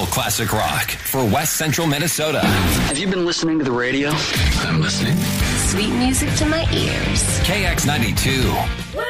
real classic rock for West Central Minnesota. Have you been listening to the radio? I'm listening. Sweet music to my ears. KX92.